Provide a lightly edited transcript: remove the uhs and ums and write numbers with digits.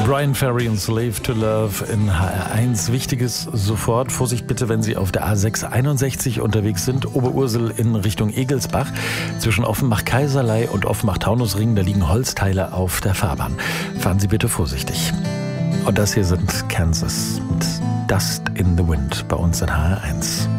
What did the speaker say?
Brian Ferry und Slave to Love in HR1. Wichtiges sofort. Vorsicht bitte, wenn Sie auf der A661 unterwegs sind. Oberursel in Richtung Egelsbach. Zwischen Offenbach-Kaiserlei und Offenbach-Taunusring, da liegen Holzteile auf der Fahrbahn. Fahren Sie bitte vorsichtig. Und das hier sind Kansas mit Dust in the Wind bei uns in HR1.